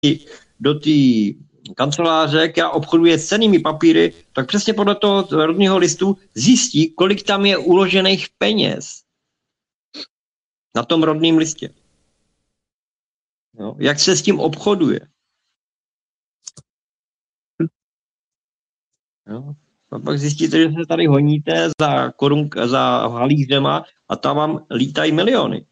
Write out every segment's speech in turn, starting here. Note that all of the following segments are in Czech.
do té kanceláře, která obchoduje s cennými papíry, tak přesně podle toho rodného listu zjistí, kolik tam je uložených peněz na tom rodném listě. Jo? Jak se s tím obchoduje. Jo? A pak zjistíte, že se tady honíte za halířema a tam vám lítají miliony.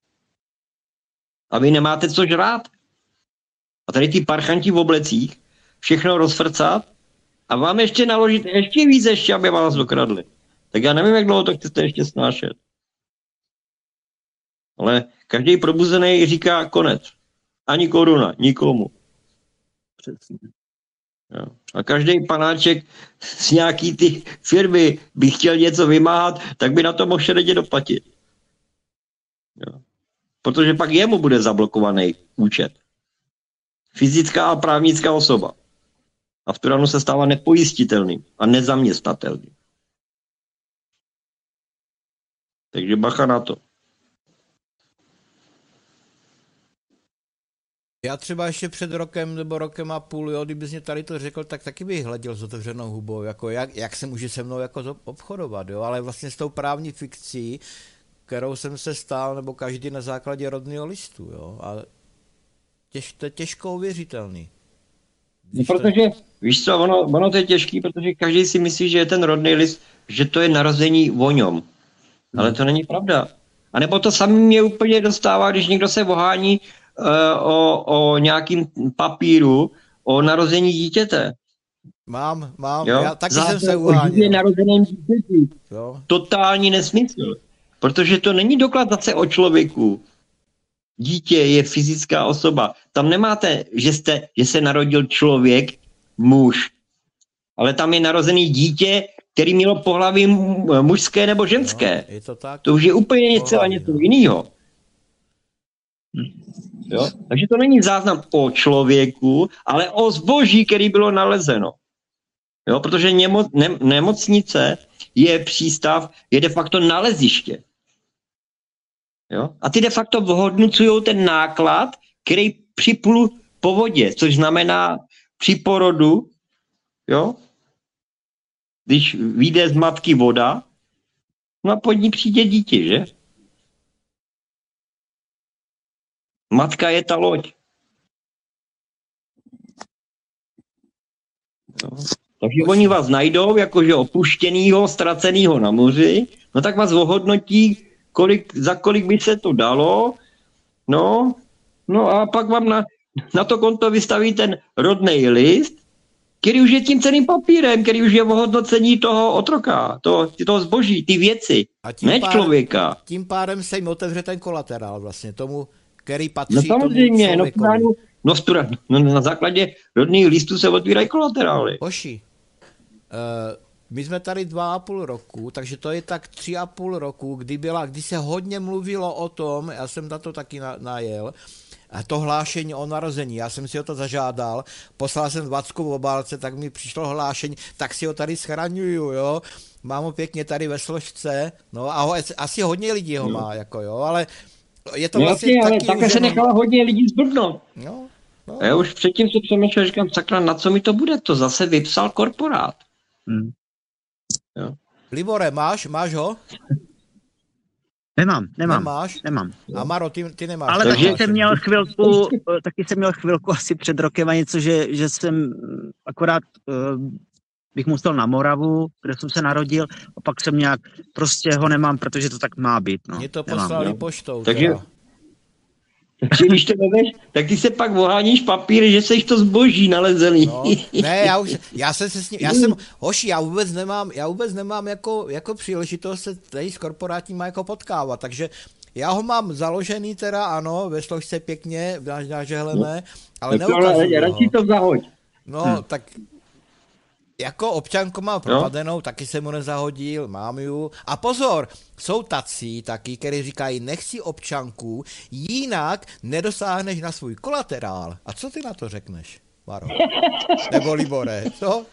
A vy nemáte co žrát. A tady ty parchanti v oblecích všechno rozfrcat a vám ještě naložit ještě víc, aby vás dokradli. Tak já nevím, jak dlouho to chcete ještě snášet. Ale každý probuzený říká konec. Ani koruna, nikomu. Přesně. Jo. A každý panáček z nějaký ty firmy by chtěl něco vymáhat, tak by na to mohl šeredě doplatit. Jo. Protože pak jemu bude zablokovaný účet. Fyzická a právnická osoba. A v Turanu se stává nepojistitelným a nezaměstnatelným. Takže bacha na to. Já třeba ještě před rokem nebo rokem a půl, jo, kdybys mě tady to řekl, tak taky bych hleděl s otevřenou hubou, jako jak se může se mnou jako obchodovat, jo, ale vlastně s tou právní fikcí, kterou jsem se stál, nebo každý na základě rodného listu, jo, a to je těžko uvěřitelný. No, protože, víš co, ono to je těžký, protože každý si myslí, že je ten rodný list, že to je narození o něm. Ale to není pravda. A nebo to samé mě úplně dostává, když někdo se ohání o nějakým papíru o narození dítěte. Mám, jo? Já taky jsem se uháněl. Narozeném dítěti. Totální nesmysl. Protože to není doklad zase o člověku. Dítě je fyzická osoba. Tam nemáte, že se narodil člověk, muž. Ale tam je narozený dítě, který mělo pohlaví mužské nebo ženské. No, je to tak? To už je úplně něco jiného. Jo? Takže to není záznam o člověku, ale o zboží, který bylo nalezeno. Jo? Protože nemocnice je přístav, je de facto naleziště. Jo? A ty de facto vhodnocují ten náklad, který připlul po vodě, což znamená při porodu, jo? Když vyjde z matky voda, no a pod ní přijde dítě, že? Matka je ta loď. Jo. Takže oni vás najdou, jakože opuštěnýho, ztracenýho na moři, no tak vás ohodnotí, za kolik by se to dalo, no a pak vám na to konto vystaví ten rodný list, který už je tím cenným papírem, který už je v hodnocení toho otroka, toho zboží, ty věci, ne člověka. Tím pádem se jim otevře ten kolaterál vlastně, tomu, který patří no samozřejmě, tomu člověkovi. Na základě rodných listů se otvírají kolaterály. Hoši, my jsme tady 2,5 roku, takže to je tak 3,5 roku, kdy se hodně mluvilo o tom, já jsem na to taky najel, a to hlášení o narození, já jsem si ho to zažádal, poslal jsem 20 v obálce, tak mi přišlo hlášení, tak si ho tady schraňuju, jo, mám ho pěkně tady ve složce, no a asi hodně lidí ho má, jako jo, ale je to vlastně taky... Také se nechala hodně lidí zblbnout. No. Já už předtím se přemýšlel, říkám, sakra, na co mi to bude, to zase vypsal korporát. Jo. Libore, máš ho? Nemám. A Maro, ty nemáš. Ale taky jsem měl chvilku asi před rokem a něco, že jsem akorát bych musel na Moravu, kde jsem se narodil, a pak jsem nějak, prostě ho nemám, protože to tak má být. No. Mě to poslali poštou. Takže když to vemeš, tak ty se pak oháníš papíry, že seš to zboží nalezený. No, ne, já jsem se s ním, hoši, já vůbec nemám jako příležitost se tady s korporátníma jako potkávat, takže já ho mám založený teda, ano, ve složce pěkně, nažehlené, ale neukazuju ho. Radši to zahoď. No, tak jako občanku mám propadenou, taky jsem mu nezahodil, mám ju. A pozor, jsou tací taky, kteří říkají, nech si občanku, jinak nedosáhneš na svůj kolaterál. A co ty na to řekneš, Maro? Nebo Libore, co?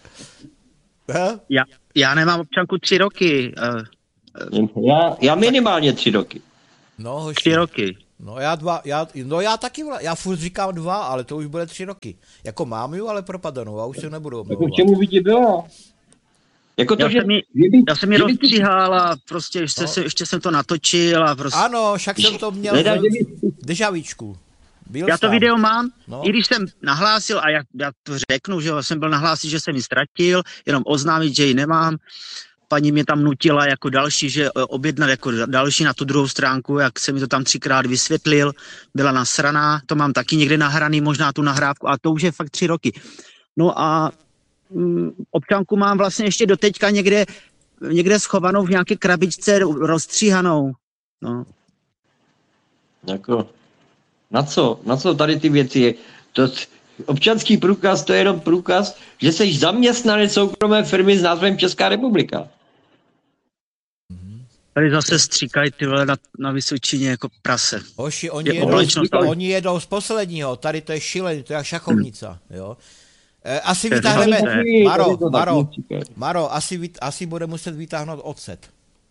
Já nemám občanku 3 roky. Já minimálně 3 roky. No, hoši. 3 roky. No já taky, já furt říkám 2, ale to už bude 3 roky. Jako mám ju, ale propadenou, a už se nebudu Jako omlouvat. k čemu by ti bylo? Jako to, Já jsem ji rozstříhal a prostě ještě jsem to natočil a prostě... Ano, však jsem to měl v dežavíčku. Já to video mám, i když jsem nahlásil, a já to řeknu, že jsem byl nahlásit, že jsem ji ztratil, jenom oznámit, že ji nemám. Paní mě tam nutila jako další, že objednat jako další na tu druhou stránku, jak jsem mi to tam 3krát vysvětlil, byla nasraná, to mám taky někde nahraný, možná tu nahrávku, a to už je fakt 3 roky. No a občanku mám vlastně ještě doteďka někde schovanou v nějaké krabičce rozstříhanou. No. Jako, na co tady ty věci? Občanský průkaz, to je jenom průkaz, že jsi zaměstnanec soukromé firmy s názvem Česká republika. Tady zase stříkají ty vole na Vysočině jako prase. Hoši, oni jedou z posledního, tady to je šílený, to je jak šachovnica, jo. Asi vytáhneme, Maro, asi bude muset vytáhnout ocet.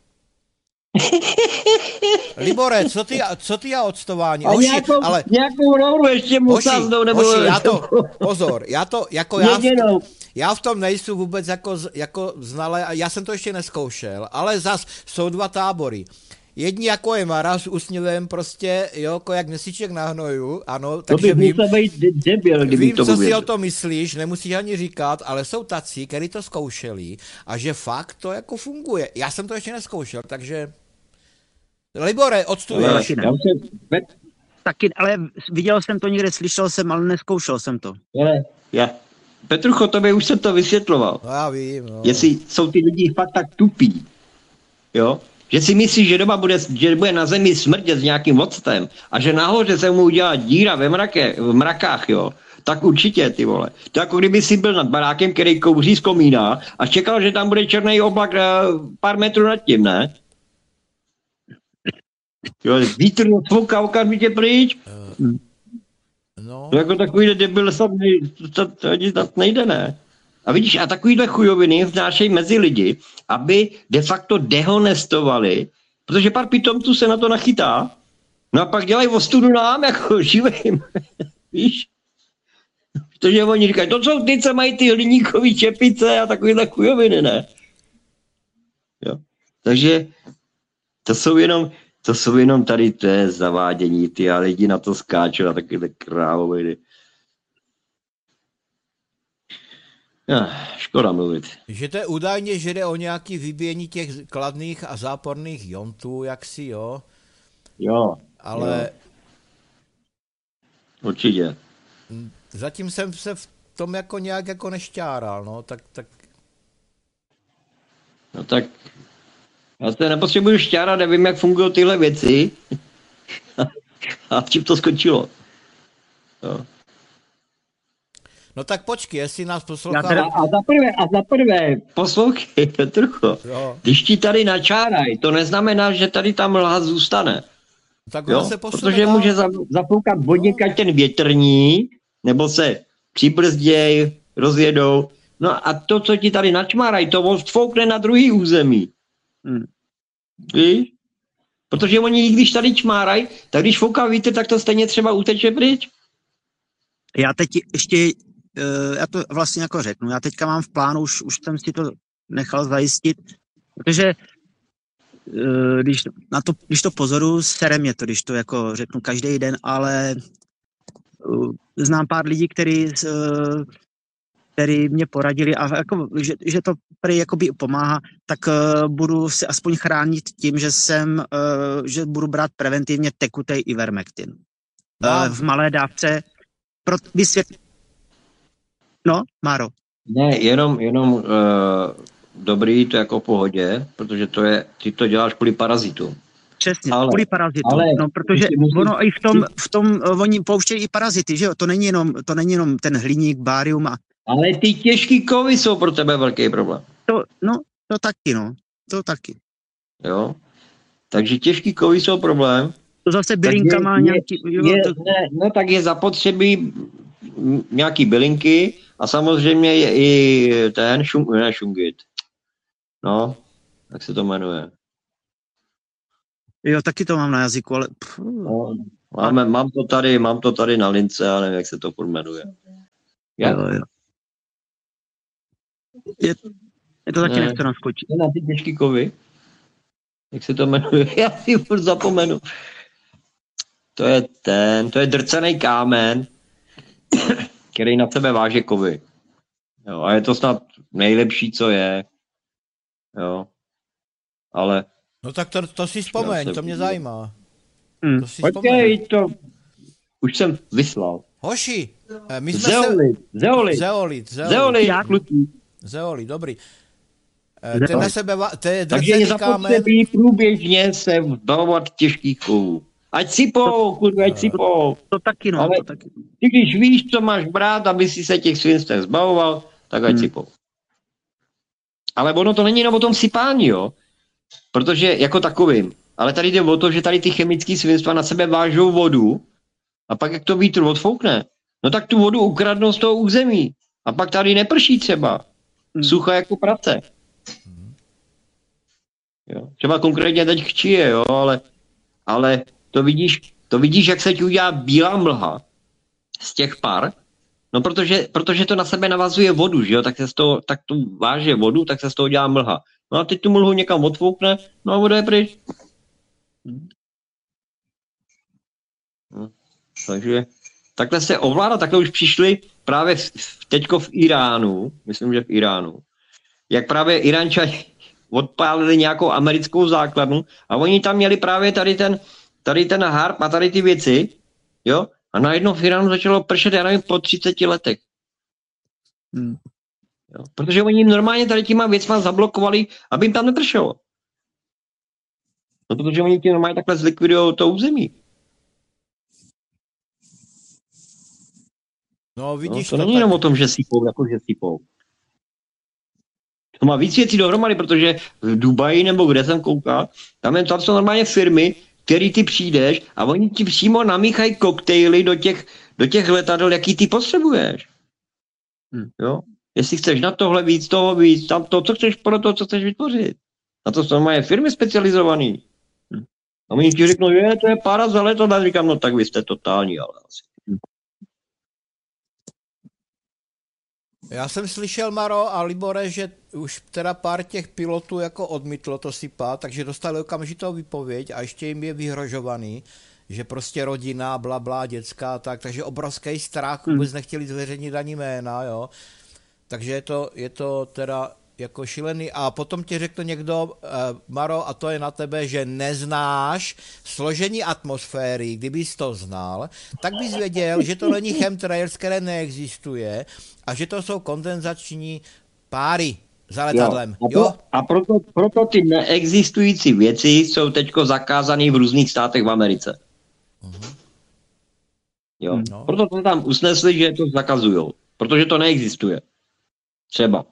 Libore, co ty a octování? A nějakou rouru ještě musáznou, nebo... Pozor, já v tom nejsou vůbec jako znalé, a já jsem to ještě neskoušel, ale zas jsou 2 tábory. Jedni jako je Mara s úsměvem prostě, jo, jako jak měsíček na hnoju, ano, takže vím, co si o to myslíš, nemusíš ani říkat, ale jsou tací, kteří to zkoušeli a že fakt to jako funguje. Já jsem to ještě neskoušel, takže... Libore, odstuduješ. Taky, ale viděl jsem to někde, slyšel jsem, ale neskoušel jsem to. Petrucho, tobě už jsem to vysvětloval. No já vím, no. Jestli jsou ty lidi fakt tak tupí, jo? Že si myslíš, že doma bude na zemi smrdět s nějakým octem a že nahoře se mu udělá díra v mrakách, jo? Tak určitě, ty vole. To jako kdyby si byl nad barákem, který kouří z komína a čekal, že tam bude černý oblak pár metrů nad tím, ne? Jo, vítr odsvouká okamžitě pryč. No. To jako takovýhle debil to ani nejde, ne? A vidíš, a takovýhle chujoviny vnášejí mezi lidi, aby de facto dehonestovali, protože pár pitomců se na to nachytá, no a pak dělají ostudu nám, jako živým. Víš? Protože oni říkají, to jsou ty, co mají ty hliníkový čepice a takovýhle chujoviny, ne? Jo. Takže to jsou jenom tady té zavádění, ty a lidi na to skáčou a takovýhle krávoviny. Škoda mluvit. Že to je údajně, že jde o nějaký vybíjení těch kladných a záporných jontů, jaksi, jo? Jo. Ale... Jo. Určitě. Zatím jsem se v tom jako nějak jako nešťáral, no, tak... No tak... Já se nepotřebuju šťárat, nevím, jak fungují tyhle věci. A čím to skončilo. Jo. No tak počkej, jestli nás poslouchá... A za prvé, poslouchej, Petrucho, když ti tady načárají, to neznamená, že tady ta mlha zůstane. Tak jo? Protože může zapoukat vodníka ten větrník, nebo se přibrzděj, rozjedou. No a to, co ti tady načmárají, to odfoukne na druhý území. Víš? Protože oni, když tady čmárají, tak když fouká vítr, tak to stejně třeba uteče pryč. Já teď ještě, já to vlastně jako řeknu, já teďka mám v plánu, už jsem si to nechal zajistit, protože když to pozoru, sere mě to, když to jako řeknu každý den, ale znám pár lidí, který mě poradili a jako, že to prý jakoby pomáhá, tak budu si aspoň chránit tím, že budu brát preventivně tekutej Ivermectin. V malé dávce. No, Máro. Ne, jenom dobrý, to jako v pohodě, protože ty to děláš kvůli parazitům. Přesně, kvůli parazitům, no, protože ono i v tom oni pouštějí i parazity, že jo, to není jenom ten hliník, bárium a... Ale ty těžký kovy jsou pro tebe velký problém. To taky. Jo, takže těžký kovy jsou problém. To zase bylinka má nějaký... tak je zapotřebí nějaký bylinky a samozřejmě je i ten šungit. No, jak se to jmenuje? Jo, taky to mám na jazyku, ale... Mám to tady na lince, ale nevím, jak se to jmenuje. Jo. Je to taky nechce naskočit. Na ty těžký kovy. Jak se to jmenuje? Já si furt zapomenu. To je drcený kámen, který na sebe váže kovy. Jo, a je to snad nejlepší, co je. Jo. Ale... No tak to si vzpomeň, to mě zajímá. To si Počkej, to... Už jsem vyslal. Hoši, my jsme Zeolit, dobrý. Ten na sebe, to je takže je drcený kámen. zapotřebí průběžně se vbavovat těžkých kovů. Ať sypou, kurva, ať sypou. To taky, no. Ale to taky. ty když víš, co máš brát, aby si se těch svinstev zbavoval, tak ať sypou. Ale ono to není jenom o tom sypání, jo. Protože jako takovým. Ale tady jde o to, že tady ty chemické svinstva na sebe vážou vodu a pak jak to vítr odfoukne, no tak tu vodu ukradnou z toho území. A pak tady neprší třeba. Sucha jako prace. Jo. Třeba konkrétně teď chčije, jo, ale to vidíš, jak se ti udělá bílá mlha z těch par, no protože to na sebe navazuje vodu, že jo, tak to váže vodu, tak se z toho dělá mlha. No a teď tu mlhu někam odfoukne, no a voda je pryč. No, takže takhle se ovládá, takhle už přišli právě teďko v Iránu, myslím, že v Iránu, jak právě Iránčani odpálili nějakou americkou základnu a oni tam měli právě tady ten harp a tady ty věci, jo, a najednou v Iránu začalo pršet, já nevím, po 30 letech. Jo, protože oni jim normálně tady těma věcma zablokovali, aby jim tam nepršelo. No, protože oni tím normálně takhle zlikvidujou to území. No, vidíš to není jenom o tom, že sypou. To má víc věcí dohromady, protože v Dubaji nebo kde jsem koukal, tam jsou normálně firmy, který ty přijdeš a oni ti přímo namíchají koktejly do těch letadel, jaký ty potřebuješ. Jo? Jestli chceš na tohle víc, toho víc, tam to, co chceš pro to, co chceš vytvořit. Na to jsou normálně firmy specializované. A oni ti řeknou, že to je pára za leto, a říkám, no tak vy jste totální, ale asi. Já jsem slyšel, Maro a Libore, že už teda pár těch pilotů jako odmítlo to sypat, takže dostali okamžitou výpověď a ještě jim je vyhrožovaný, že prostě rodina, blabla, dětská, takže obrovský strach, vůbec nechtěli zveřejnit ani jména, jo. Takže je to teda jako šílený. A potom ti řekl někdo, Maro, a to je na tebe, že neznáš složení atmosféry. Kdybys to znal, tak bys věděl, že to není chemtrails, které neexistuje a že to jsou kondenzační páry za letadlem. Jo? A proto ty neexistující věci jsou teďko zakázané v různých státech v Americe. Jo? No. Proto to tam usnesli, že to zakazujou. Protože to neexistuje. Třeba.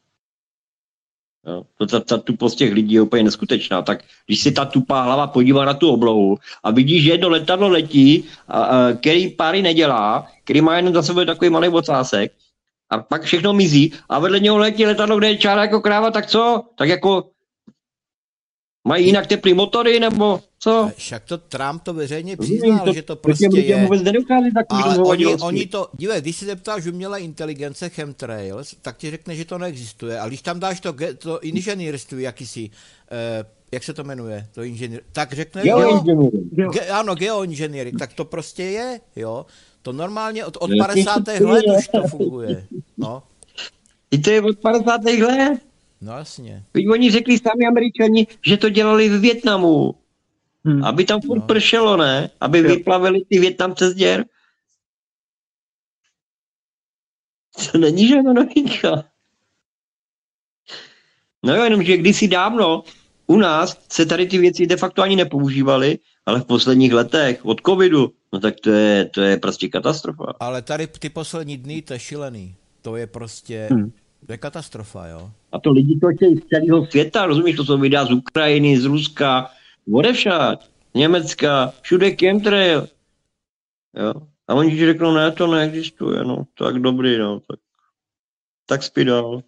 Jo. Ta tupost těch lidí je úplně neskutečná. Tak když si ta tupá hlava podívá na tu oblohu a vidíš, že jedno letadlo letí, který páry nedělá, který má jenom za sebou takový malý ocásek a pak všechno mizí a vedle něho letí letadlo, kde je čára jako kráva, tak co? Tak jako mají jinak teplý motory, nebo co? Však to Trump to veřejně přiznal, že to prostě je. Ale oni to, dívej, když si zeptáš umělé inteligence chemtrails, tak ti řekne, že to neexistuje. A když tam dáš to inženýrství, jakýsi, jak se to jmenuje, to inženýr, tak řekne, ano, geoinženýring, tak to prostě je, jo. To normálně od 50. let už to funguje, no. I to je od 50. let? No jasně. Víš, oni řekli sami Američani, že to dělali v Vietnamu. Aby tam furt pršelo, ne? Aby vyplavili ty Vietnamce z děr. To není žádná novinka. No jo, jenomže kdysi dávno u nás se tady ty věci de facto ani nepoužívaly, ale v posledních letech od covidu, no tak to je prostě katastrofa. Ale tady ty poslední dny, to je šílený. To je prostě... To je katastrofa, jo. A to lidi to chtějí z celého světa, rozumíš, to jsou videa z Ukrajiny, z Ruska, odevšad, Německa, všude chemtrail. Jo. A oni ti řeknou, ne, to neexistuje, no, tak dobrý, no, tak spí dál.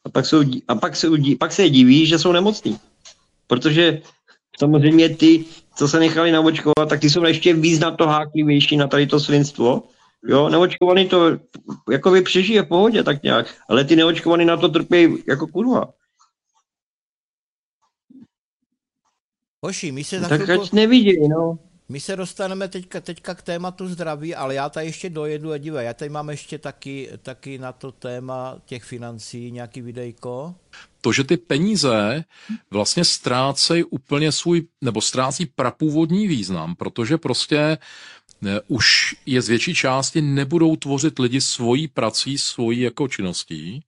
A pak se diví, že jsou nemocní. Protože samozřejmě co se nechali naočkovat, tak ty jsou ještě víc na to háklivější, na tady to svinstvo. Jo, neočkovaný to jako by přežije v pohodě tak nějak, ale ty neočkovaný na to trpí jako kurva. Hoši, my se za Tak chvilku... ať nevidějí, no. My se dostaneme teďka k tématu zdraví, ale já tady ještě dojedu a dívej, já tady mám ještě taky na to téma těch financí nějaký videjko. To, že ty peníze vlastně ztrácejí úplně ztrácí prapůvodní význam, protože prostě už je z větší části nebudou tvořit lidi svojí prací, svojí jako činností.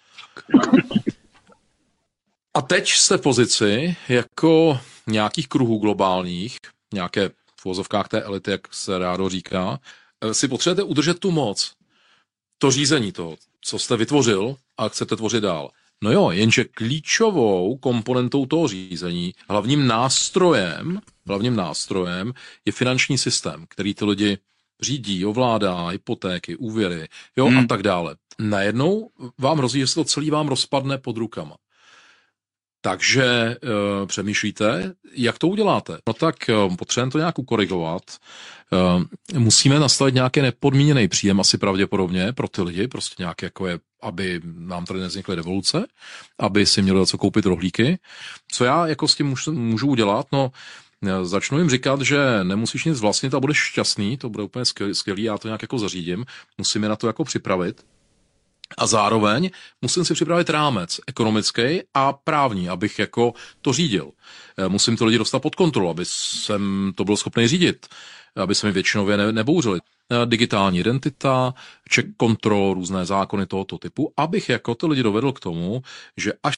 A teď jste v pozici jako nějakých kruhů globálních, nějaké v uvozovkách té elity, jak se rádo říká, si potřebujete udržet tu moc, to řízení toho, co jste vytvořil a chcete tvořit dál. No jo, jenže klíčovou komponentou toho řízení, hlavním nástrojem je finanční systém, který ty lidi řídí, ovládá, hypotéky, úvěry, jo, a tak dále. Najednou vám hrozí, že se to celý vám rozpadne pod rukama. Takže přemýšlíte, jak to uděláte. No tak potřebujeme to nějak ukorigovat. Musíme nastavit nějaký nepodmíněný příjem, asi pravděpodobně pro ty lidi, prostě nějak jako je, aby nám tady nevznikly revoluce, aby si měli co koupit rohlíky. Co já jako s tím můžu udělat? No, začnu jim říkat, že nemusíš nic vlastnit a budeš šťastný, to bude úplně skvělý, já to nějak jako zařídím, musím je na to jako připravit. A zároveň musím si připravit rámec ekonomický a právní, abych jako to řídil. Musím ty lidi dostat pod kontrolu, aby jsem to byl schopný řídit, aby se mi většinově nebouřili. Digitální identita, check control, různé zákony tohoto typu, abych jako ty lidi dovedl k tomu, že až...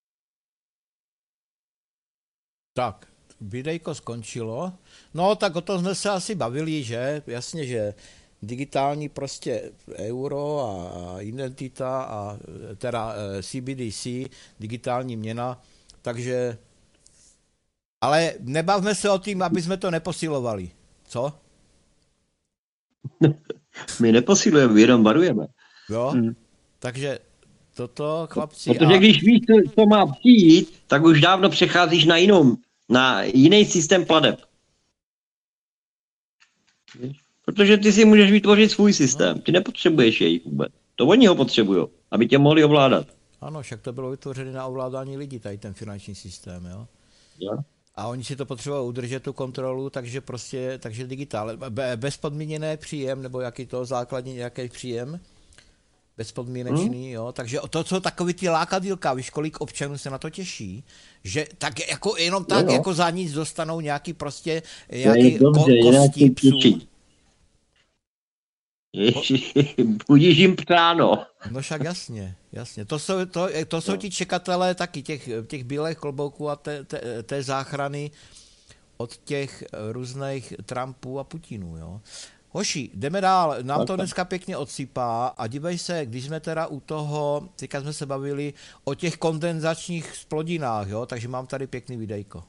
Tak, videjko skončilo. No, tak o tom jsme se asi bavili, že? Jasně, že digitální prostě euro a identita a teda CBDC, digitální měna, takže ale nebavme se o tím, aby jsme to neposilovali. Co? My neposilujeme, jenom varujeme. Jo? Takže toto, chlapci... Protože když víš, co má přijít, tak už dávno přecházíš na jiný systém plateb. Protože ty si můžeš vytvořit svůj systém. Ty nepotřebuješ jej vůbec. To oni ho potřebují, aby tě mohli ovládat. Ano, však to bylo vytvořené na ovládání lidí, tady ten finanční systém, jo? Ja. A oni si to potřebují udržet tu kontrolu, takže digitál. Bezpodmíněný příjem, nebo jaký to základní nějaký příjem, bezpodmínečný, jo. Takže to jsou takový ty lákadílka, víš, kolik občanů se na to těší, že tak jako jenom tak, jako za nic dostanou nějaký prostě, nějaký kosti psů. Budíš jim práno. No však jasně. To jsou ti čekatelé taky těch bílých klobouků a té záchrany od těch různých Trumpů a Putinů, jo. Hoši, jdeme dál, nám to dneska pěkně odsypá a dívej se, když jsme teda u toho, teďka jsme se bavili o těch kondenzačních splodinách, jo, takže mám tady pěkný videjko.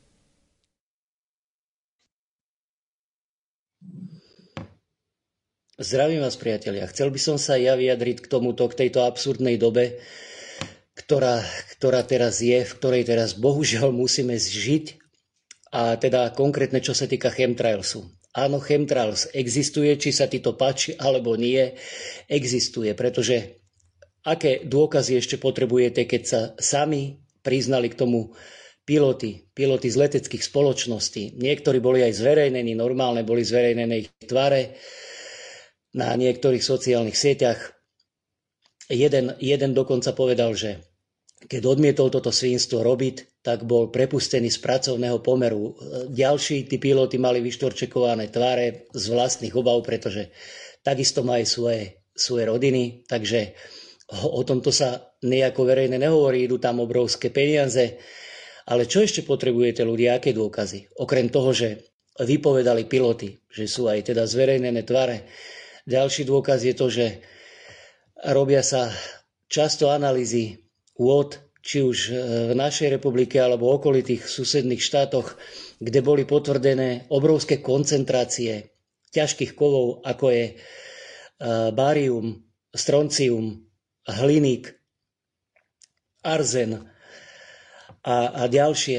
Zdravím vás, priatelia. Chcel by som sa ja vyjadriť k tejto absurdnej dobe, ktorá teraz je, v ktorej teraz bohužiaľ musíme žiť. A teda konkrétne, čo sa týka chemtrailsu. Áno, chemtrails existuje, či sa ti to páči alebo nie, existuje, pretože aké dôkazy ešte potrebujete, keď sa sami priznali k tomu piloti z leteckých spoločností. Niektorí boli aj zverejnení, normálne boli zverejnené ich tváre na niektorých sociálnych sieťach. Jeden dokonca povedal, že keď odmietol toto svinstvo robiť, tak bol prepustený z pracovného pomeru. Ďalší tí piloti mali vyštorčekované tváre z vlastných obav, pretože takisto majú svoje rodiny, takže o tomto sa nejako verejne nehovorí, idú tam obrovské peniaze. Ale čo ešte potrebujete ľudia, aké dôkazy? Okrem toho, že vypovedali piloti, že sú aj teda zverejnené tváre. Ďalší dôkaz je to, že robia sa často analýzy vôd, či už v našej republike alebo okolitých susedných štátoch, kde boli potvrdené obrovské koncentrácie ťažkých kovov, ako je bárium, stroncium, hliník, arzen a ďalšie.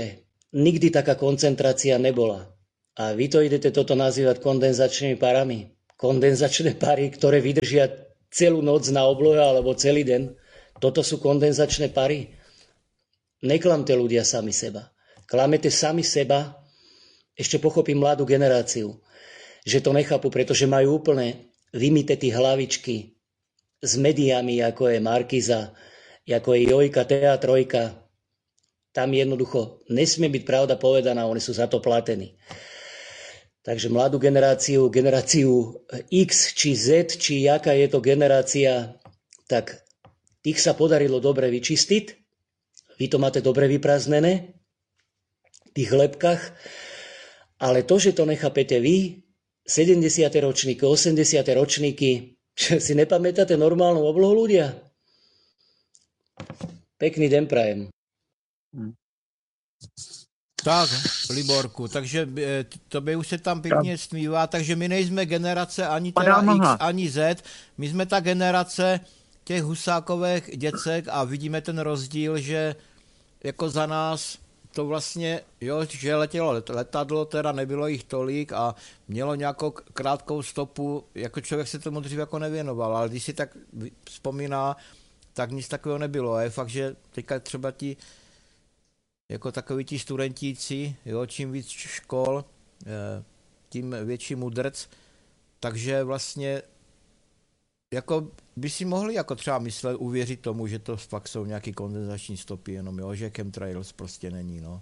nikdy taká koncentrácia nebola. A vy to idete toto nazývať kondenzačnými parami. Kondenzačné pary, ktoré vydržia celú noc na oblohe alebo celý deň. Toto sú kondenzačné pary. Neklamte ľudia sami seba. Klamete sami seba, ešte pochopím mladú generáciu, že to nechápu, pretože majú úplne vymyté tí hlavičky s médiami, ako je Markíza, ako je Jojka, TA3. Tam jednoducho nesmie byť pravda povedaná, oni sú za to platení. Takže mladú generáciu X či Z, či jaká je to generácia, tak tých sa podarilo dobre vyčistiť. Vy to máte dobre vyprázdnené v tých lebkách, ale to, že to nechápete vy, 70. ročníky, 80. ročníky, že si nepamätáte normálnu oblohu ľudia? Pekný den prajem. Tak, Liborku, takže tobě už se tam pěkně smívá, takže my nejsme generace ani teda X, ani Z, my jsme ta generace těch Husákových děcek a vidíme ten rozdíl, že jako za nás to vlastně, jo, že letělo letadlo, teda nebylo jich tolik a mělo nějakou krátkou stopu, jako člověk se tomu dřív jako nevěnoval, ale když si tak vzpomíná, tak nic takového nebylo a je fakt, že teďka třeba ti jako takoví ti studentíci, jo, čím víc škol, tím větší mudrc, takže vlastně jako by si mohli jako třeba myslet, uvěřit tomu, že to fakt jsou nějaký kondenzační stopy jenom, jo, že chemtrails prostě není, no.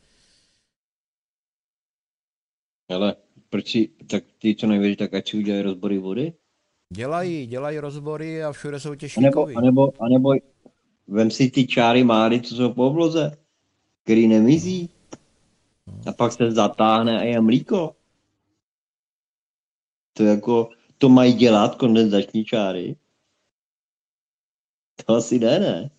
Ale proč si, tak ty, co nevěří, tak ať si udělají rozbory vody? Dělají rozbory a všude jsou těžký kovy. A nebo vem si ty čáry máry, co jsou po obloze, který nemizí. A pak se zatáhne a je mlíko. To jako, to mají dělat kondenzační čáry. To asi ne.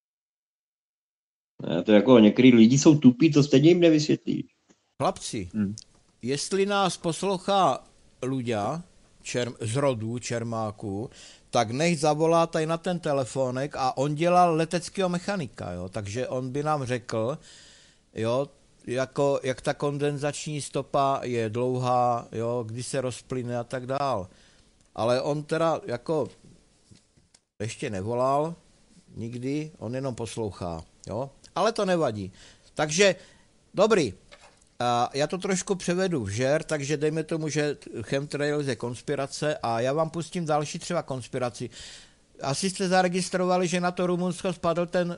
To jako některý lidi jsou tupí, to stejně jim nevysvětlí. Chlapci, jestli nás poslouchá Luďa z rodu Čermáku, tak nech zavolá tady na ten telefonek a on dělal leteckého mechanika, jo, takže on by nám řekl, jo, jako, jak ta kondenzační stopa je dlouhá, jo, kdy se rozplyne a tak dál. Ale on teda jako ještě nevolal nikdy, on jenom poslouchá, jo, ale to nevadí. Takže, dobrý, já to trošku převedu v žer, takže dejme tomu, že chemtrails je konspirace a já vám pustím další třeba konspiraci. Asi jste zaregistrovali, že na to Rumunsko spadl ten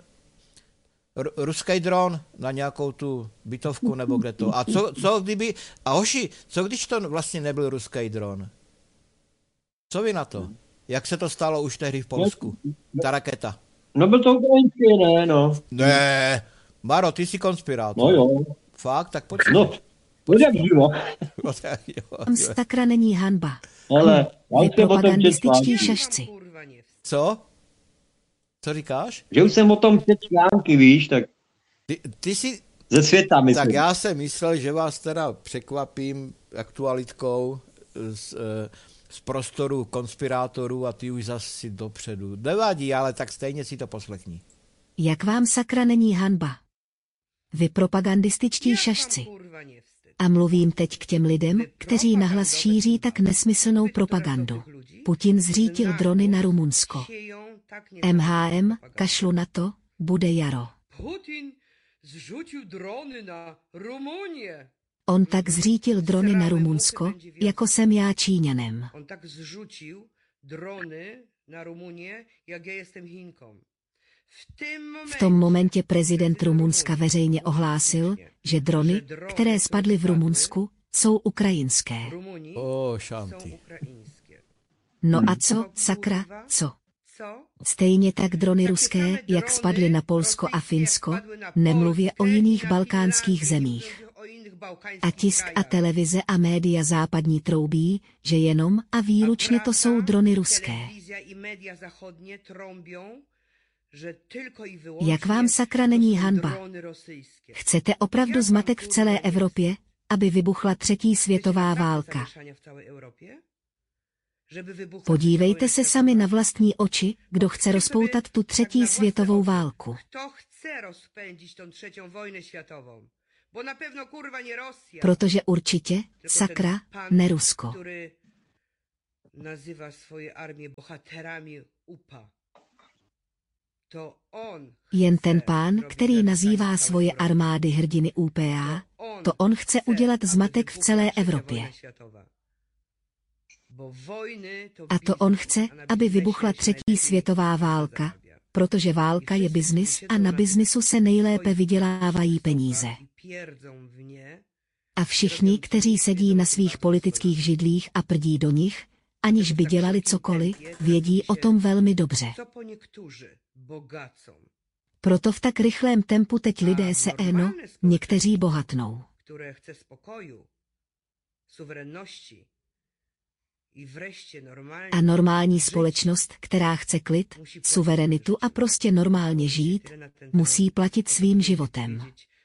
ruský dron na nějakou tu bytovku nebo kde to. A co kdyby, a hoši, co když to vlastně nebyl ruský dron? Co vy na to? Jak se to stalo už tehdy v Polsku? Ta raketa. No byl to ukrajinský, ne, no. Ne, Maro, ty jsi konspirátor. No jo. Fakt? Tak počkej. No, jak živo. Sakra není hanba. Ale vy propagandističtí šašci. Co? Co říkáš? Že už jsem o tom četl články, víš, tak ty jsi... ze světa, myslím. Tak já jsem myslel, že vás teda překvapím aktualitkou z prostoru konspirátorů a ty už zase dopředu. Nevadí, ale tak stejně si to poslechni. Jak vám sakra není hanba? Vy propagandističtí šašci. A mluvím teď k těm lidem, kteří nahlas šíří tak nesmyslnou propagandu. Putin zřítil drony na Rumunsko. MHM, kašlu na to, bude jaro. Putin zrzucił drony na Rumunię. On tak zřítil drony na Rumunsko, jako jsem já Číňanem. On tak zrzucił drony na Rumunię, jak ja jestem Chinką. V tom momentě prezident Rumunska veřejně ohlásil, že drony, které spadly v Rumunsku, jsou ukrajinské. Šanty. No a co, sakra, co? Stejně tak drony ruské, jak spadly na Polsko a Finsko, nemluvě o jiných balkánských zemích. A tisk a televize a média západní troubí, že jenom a výlučně to jsou drony ruské. Jak vám sakra není hanba? Chcete opravdu zmatek v celé Evropě, aby vybuchla třetí světová válka? Podívejte se sami na vlastní oči, kdo chce rozpoutat tu třetí světovou válku. Bo na pewno kurwa nie Rosja. Protože určitě, sakra, ne Rusko. Który nazywa swoje armie bohaterami UPA. To on Jen ten pán, který nazývá svoje armády hrdiny UPA, to on chce udělat zmatek v celé Evropě. A to on chce, aby vybuchla třetí světová válka, protože válka je biznis a na biznisu se nejlépe vydělávají peníze. A všichni, kteří sedí na svých politických židlích a prdí do nich, aniž by dělali cokoliv, vědí o tom velmi dobře. Proto v tak rychlém tempu teď lidé se někteří bohatnou. A normální společnost, která chce klid, suverenitu a prostě normálně žít, musí platit svým životem.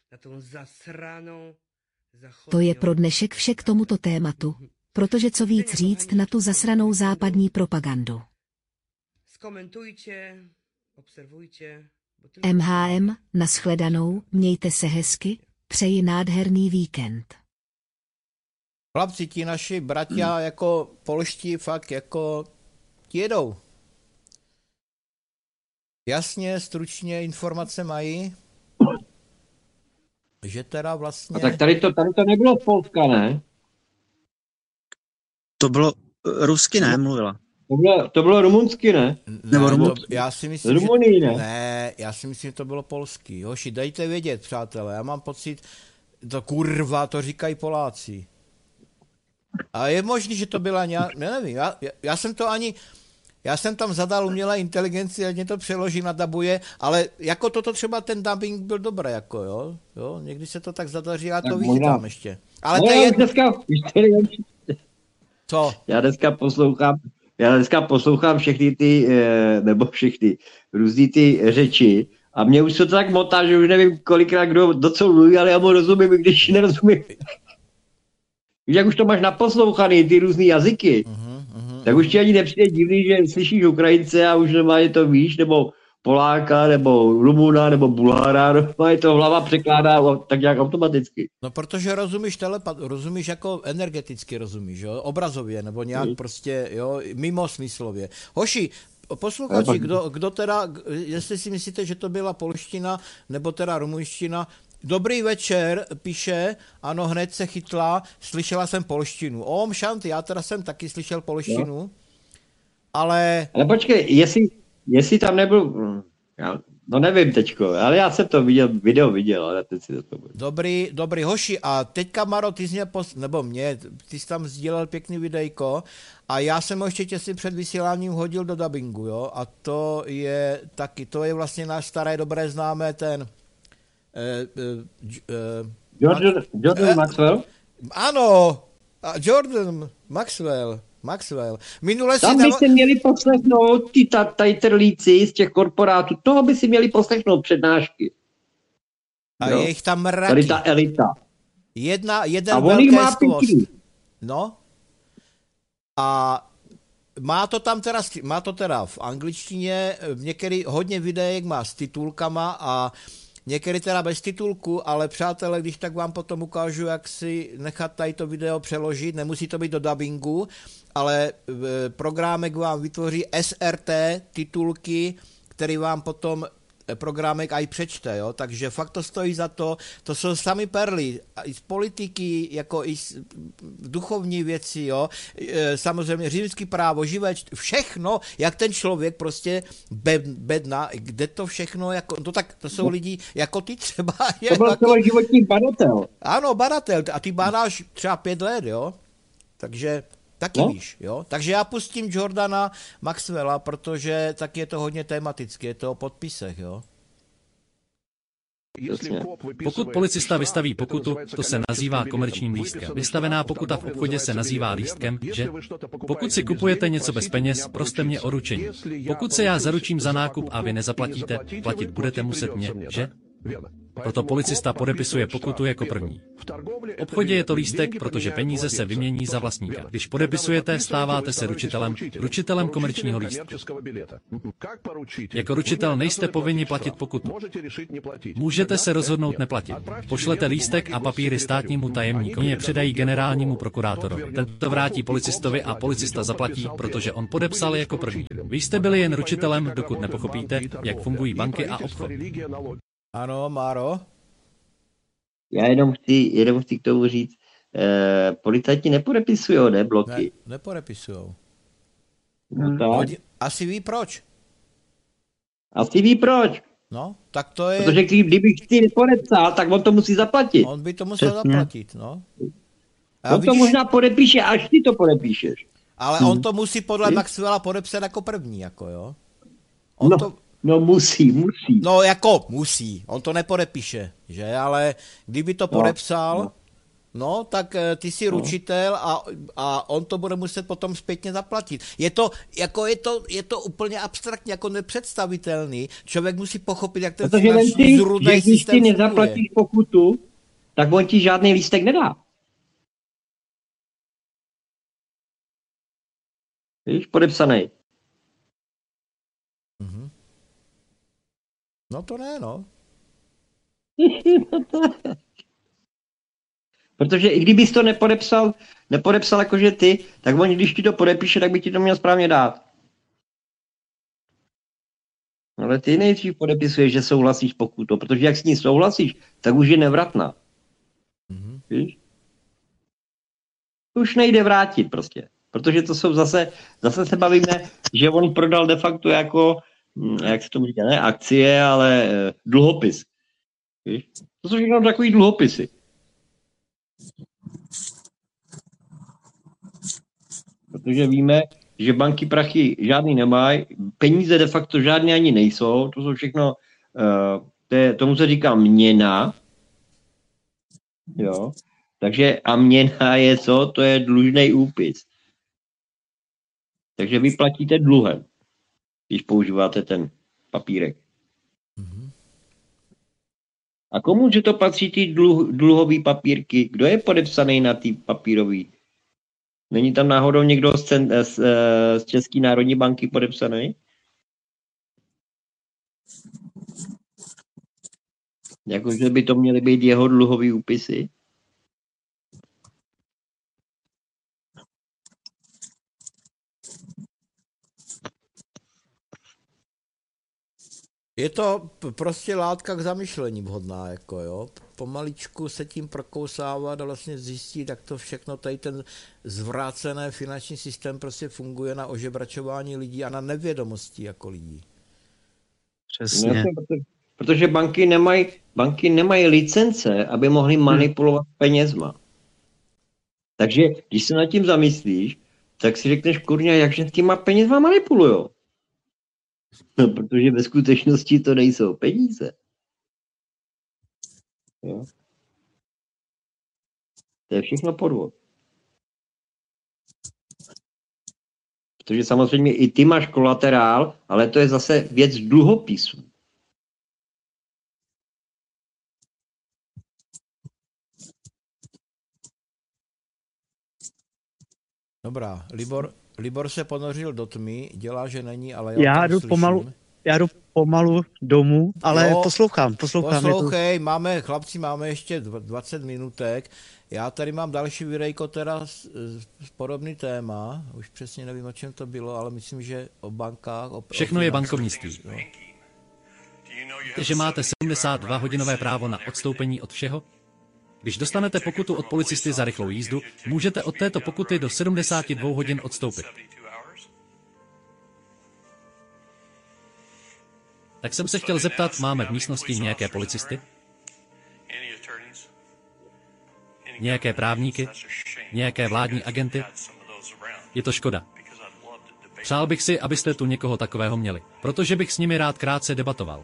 To je pro dnešek vše k tomuto tématu, protože co víc říct na tu zasranou západní propagandu. MHM, nashledanou, mějte se hezky, přeji nádherný víkend. Chlapci, ti naši bratia jako polští fakt jako jedou. Jasně, stručně informace mají, že teda vlastně... A tak tady to nebylo Polska, ne? To bylo rusky, ne, mluvila. To bylo rumunsky, ne? Nebo já si myslím, Rumunii, ne? Ne, já si myslím, že to bylo polský. Hoši, dejte vědět, přátelé, já mám pocit, to kurva, to říkají Poláci. A je možný, že to byla nějak, nevím, já jsem tam zadal umělé inteligenci, ať mě to přeloží, nadabuje, ale jako toto třeba ten dubbing byl dobrý, jako jo, někdy se to tak zadaří, já to vychytám ještě. Ale no, to je... Co? Já dneska poslouchám všechny ty, nebo všechny, různý ty řeči a mě už se to tak motá, že už nevím kolikrát kdo do co mluví, ale já mu rozumím, když nerozumím. Jak už to máš naposlouchaný, ty různý jazyky, tak už ti ani nepřijde divný, že slyšíš Ukrajince a už normálně to víš, nebo Poláka, nebo Rumuna, nebo Bulhára, normálně to hlava překládá tak nějak automaticky. No protože rozumíš jako energeticky rozumíš, jo, obrazově, nebo nějak prostě, jo, mimo smyslově. Hoši, posluchači, kdo teda, jestli si myslíte, že to byla polština, nebo teda rumunština, dobrý večer, píše, ano, hned se chytla, slyšela jsem polštinu. Om šanty, já teda jsem taky slyšel polštinu, ale počkej, jestli tam nebyl, no nevím teďko, ale já jsem to video viděl, ale teď si to bude. Dobrý, hoši, a teďka, Maro, ty jsi ty jsi tam sdílel pěkný videjko a já jsem ho ještě těsně před vysíláním hodil do dabingu, jo, a to je vlastně náš staré dobré známé ten Jordan Maxwell? Ano, Jordan Maxwell. Tam by si měli poslechnout ty tajtrlíci z těch korporátů, toho by si měli poslechnout přednášky. A je jich tam mraky. Tady ta elita. Jeden velký skvost. No. A má to teda v angličtině, některý hodně videek má s titulkama a některý teda bez titulku, ale přátelé, když tak vám potom ukážu, jak si nechat tady to video přeložit, nemusí to být do dubbingu, ale programek vám vytvoří SRT titulky, který vám potom programek aj přečte, jo, takže fakt to stojí za to, to jsou sami perly, i z politiky, jako i z duchovní věci, jo, samozřejmě římský právo, živé, všechno, jak ten člověk prostě bedna, kde to všechno, jako, no tak to jsou lidi, jako ty třeba. To byl celoživotní badatel. Ano, badatel, a ty badáš třeba 5 let, jo, takže taky víš, jo? Takže já pustím Jordana Maxwella, protože tak je to hodně tematické, je to o podpisech, jo? Pokud policista vystaví pokutu, to se nazývá komerčním lístkem. Vystavená pokuta v obchodě se nazývá lístkem, že? Pokud si kupujete něco bez peněz, proste mě o ručení. Pokud se já zaručím za nákup a vy nezaplatíte, platit budete muset mě, že? Proto policista podepisuje pokutu jako první. V obchodě je to lístek, protože peníze se vymění za vlastníka. Když podepisujete, stáváte se ručitelem komerčního lístku. Jako ručitel nejste povinni platit pokutu. Můžete se rozhodnout neplatit. Pošlete lístek a papíry státnímu tajemníkovi, je předají generálnímu prokurátorovi. Ten to vrátí policistovi a policista zaplatí, protože on podepsal jako první. Vy jste byli jen ručitelem, dokud nepochopíte, jak fungují banky a obchod. Ano, Máro? Já jenom chci k tomu říct, policajti nepodepisují, ne, bloky. Nepodepisujou. No tak. Asi ví proč. Asi ví proč. No, tak to je... Protože kdybych si nepodepsal, tak on to musí zaplatit. On by to musel zaplatit, no. On to možná podepíše, až ty to podepíšeš. Ale on to musí podle Maxwella podepsat jako první, jako jo. No musí. No jako musí, on to nepodepíše, že, ale kdyby to podepsal, no tak ty jsi ručitel a on to bude muset potom zpětně zaplatit. Je to úplně abstraktně, jako nepředstavitelný. Člověk musí pochopit, jak ten finanční zrůdnej systém když ty nezaplatíš pokutu, tak on ti žádný lístek nedá. Víš, podepsaný. No to ne, no. Protože i kdybys to nepodepsal jakože ty, tak on, když ti to podepíše, tak by ti to měl správně dát. Ale ty nejdřív podepisuješ, že souhlasíš pokutou, protože jak s ní souhlasíš, tak už je nevratná. Víš? Už nejde vrátit prostě. Protože to jsou zase se bavíme, že on prodal de facto jako, jak se tomu říká, ne akcie, ale dluhopis. Víš? To jsou všechno takový dluhopisy. Protože víme, že banky prachy žádný nemají, peníze de facto žádné ani nejsou, to jsou všechno, tomu se říká měna, jo, takže a měna je co? To je dlužný úpis. Takže vy platíte dluhem, když používáte ten papírek. A komu že to patří ty dluhové papírky? Kdo je podepsaný na ty papírový? Není tam náhodou někdo z České národní banky podepsaný? Jakože by to měly být jeho dluhový úpisy? Je to prostě látka k zamyšlení vhodná, jako jo. Pomaličku se tím prokousávat a vlastně zjistit, jak to všechno, tady ten zvrácený finanční systém prostě funguje na ožebračování lidí a na nevědomosti jako lidí. Přesně. Protože banky nemají licence, aby mohly manipulovat penězma. Takže když se nad tím zamyslíš, tak si řekneš, kurňa, jakže s těma penězma manipulujou. No, protože ve skutečnosti to nejsou peníze. Jo. To je všechno podvod. Protože samozřejmě i ty máš kolaterál, ale to je zase věc dluhopisů. Dobrá, Libor se ponořil do tmy, dělá, že není, ale já jdu pomalu domů, ale poslouchám. Poslouchej, chlapci, máme ještě 20 minutek. Já tady mám další videjko teda podobný téma, už přesně nevím, o čem to bylo, ale myslím, že o bankách. Všechno je bankovnictví. Že máte 72-hodinové právo na odstoupení od všeho? Když dostanete pokutu od policisty za rychlou jízdu, můžete od této pokuty do 72 hodin odstoupit. Tak jsem se chtěl zeptat, máme v místnosti nějaké policisty? Nějaké právníky? Nějaké vládní agenty? Je to škoda. Přál bych si, abyste tu někoho takového měli, protože bych s nimi rád krátce debatoval.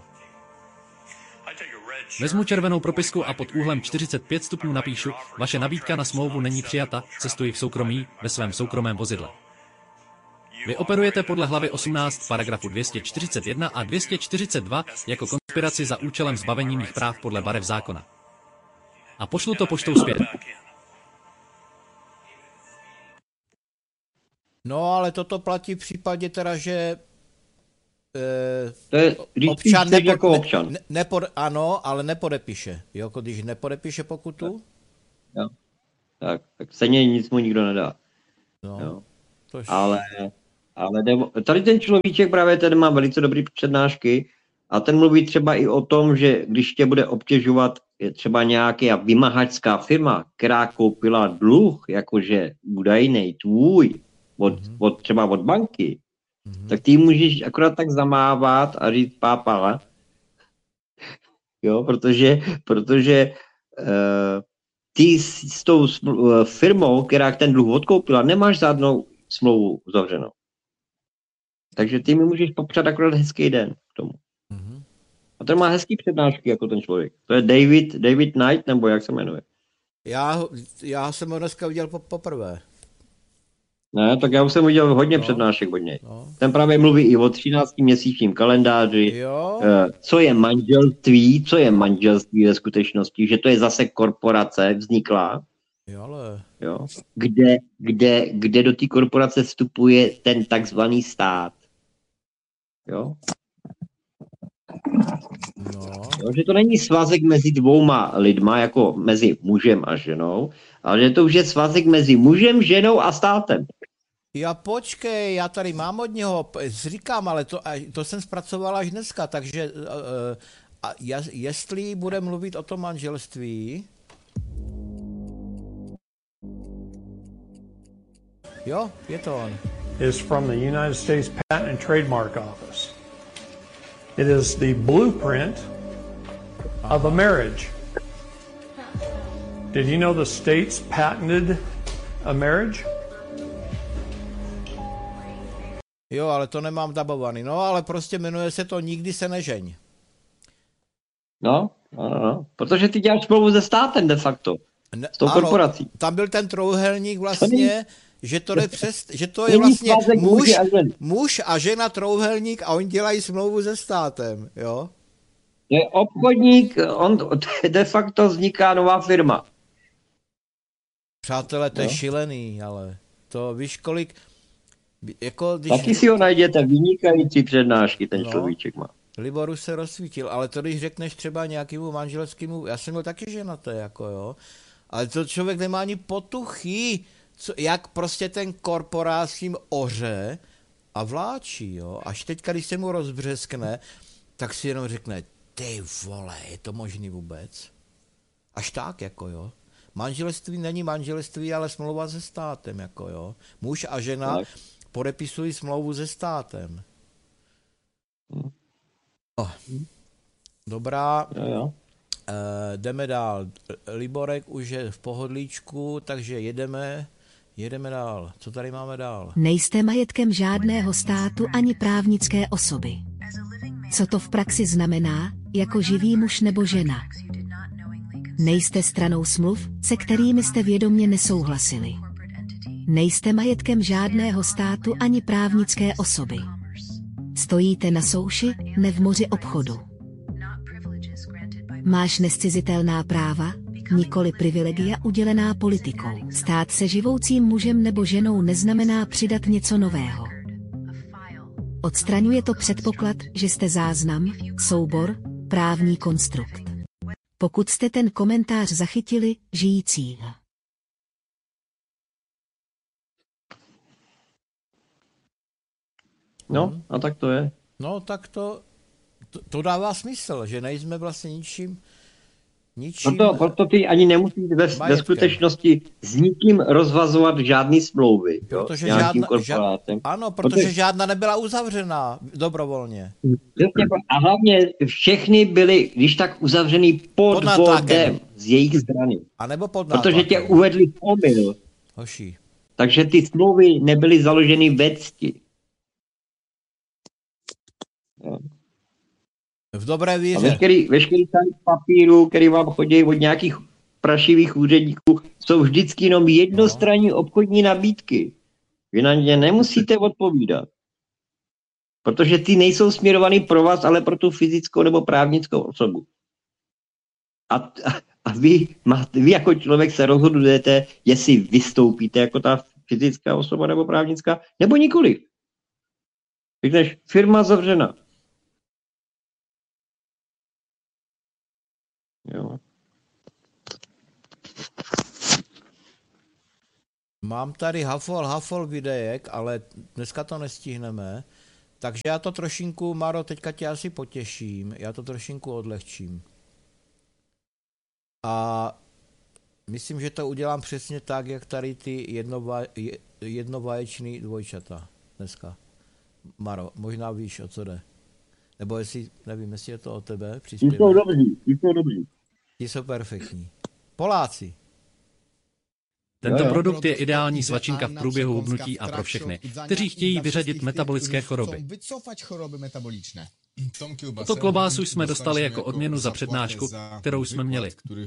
Vezmu červenou propisku a pod úhlem 45 stupňů napíšu, vaše nabídka na smlouvu není přijata, cestuji v soukromí ve svém soukromém vozidle. Vy operujete podle hlavy 18 paragrafu 241 a 242 jako konspiraci za účelem zbavení mých práv podle barev zákona. A pošlu to poštou zpět. No, ale toto platí v případě teda, že To je, když občan chceš jako občan. ano, ale nepodepíše. Jo, když nepodepíše pokutu? Jo. Tak stejně nic mu nikdo nedá. No, Jo. tož... Ale tady ten človíček právě ten má velice dobrý přednášky a ten mluví třeba i o tom, že když tě bude obtěžovat je třeba nějaká vymahačská firma, která koupila dluh, jakože údajnej tvůj, třeba od banky, tak ty můžeš akorát tak zamávat a říct pápala. Jo, protože ty s tou firmou, která ten dluh odkoupila, nemáš žádnou smlouvu uzavřenou. Takže ty mi můžeš popřát akorát hezký den k tomu. A ten má hezký přednášky jako ten člověk. To je David Knight, nebo jak se jmenuje? Já jsem ho dneska viděl poprvé. Ne, tak já už jsem viděl hodně přednášek od něj. Ten právě mluví i o 13-měsíčním kalendáři, co je manželství ve skutečnosti, že to je zase korporace vzniklá, jo, kde do té korporace vstupuje ten takzvaný stát. Jo? Jo, že to není svazek mezi dvouma lidma, jako mezi mužem a ženou, ale že to už je svazek mezi mužem, ženou a státem. Já počkej, já tady mám od něho, říkám, ale to jsem zpracoval až dneska, takže jestli bude mluvit o tom manželství, jo, je to on. Is from the United States Patent and Trademark Office. It is the blueprint of a marriage. Did you know the states patented a marriage? Jo, ale to nemám dabovaný. No, ale prostě jmenuje se to Nikdy se nežeň. No. Protože ty děláš smlouvu se státem de facto. S tou korporací. Tam byl ten trouhelník vlastně, že to je že to je vlastně muž a žena trouhelník a oni dělají smlouvu se státem, jo? To je obchodník, de facto vzniká nová firma. Přátelé, to je šílený, ale to víš kolik... Jako, když... Taky si ho najděte, vynikající přednášky ten človíček má. Libor už se rozsvítil, ale to když řekneš třeba nějakému manželskému, já jsem byl taky ženatý, jako jo, ale to člověk nemá ani potuchy, jak prostě ten korporát s tím oře a vláčí, jo, až teďka, když se mu rozbřeskne, tak si jenom řekne, ty vole, je to možný vůbec? Až tak, jako jo. Manželství není manželství, ale smlouva se státem, jako jo. Muž a žena podepisují smlouvu se státem. Dobrá. Jdeme dál. Liborek už je v pohodlíčku, takže jedeme dál. Co tady máme dál? Nejste majetkem žádného státu ani právnické osoby. Co to v praxi znamená, jako živý muž nebo žena? Nejste stranou smluv, se kterými jste vědomě nesouhlasili. Nejste majetkem žádného státu ani právnické osoby. Stojíte na souši, ne v moři obchodu. Máš nezcizitelná práva, nikoli privilegia udělená politikou. Stát se živoucím mužem nebo ženou neznamená přidat něco nového. Odstraňuje to předpoklad, že jste záznam, soubor, právní konstrukt. Pokud jste ten komentář zachytili, žijící. No, a tak to je. No, tak to dává smysl, že nejsme vlastně ničím Proto ty ani nemusíš ve skutečnosti s nikým rozvazovat žádný smlouvy. Protože protože žádná nebyla uzavřená dobrovolně. A hlavně všechny byly, když tak uzavřený pod vodem z jejich strany. A nebo pod nátlakem. Protože tě uvedli v omyl. Hoší. Takže ty smlouvy nebyly založeny ve cti. V dobré víře. A veškerý papíru, který vám chodí od nějakých prašivých úředníků, jsou vždycky jenom jednostranní obchodní nabídky. Vy na ně nemusíte odpovídat. Protože ty nejsou směrovaný pro vás, ale pro tu fyzickou nebo právnickou osobu. A vy jako člověk se rozhodujete, jestli vystoupíte jako ta fyzická osoba nebo právnická, nebo nikoliv. Řekneš, firma zavřena. Jo. Mám tady hafol videjek, ale dneska to nestihneme. Takže já to trošinku, Maro, teďka tě asi potěším. Já to trošinku odlehčím. A myslím, že to udělám přesně tak, jak tady ty jednovaječný dvojčata dneska. Maro, možná víš, o co jde. Nebo jestli, nevím, jestli je to o tebe. Ty jsou dobrý. Ty jsou perfektní. Poláci. Tento produkt je ideální svačinka v průběhu hubnutí a pro všechny, kteří chtějí vyřadit metabolické choroby. Tuto klobásu jsme dostali jako odměnu za přednášku, kterou jsme měli,